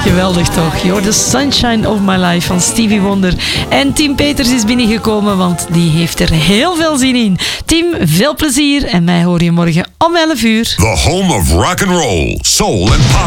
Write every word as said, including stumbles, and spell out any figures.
Geweldig toch? You're the sunshine of my life van Stevie Wonder. En Tim Peters is binnengekomen, want die heeft er heel veel zin in. Tim, veel plezier en mij hoor je morgen om elf uur. The home of rock and roll, soul and pop.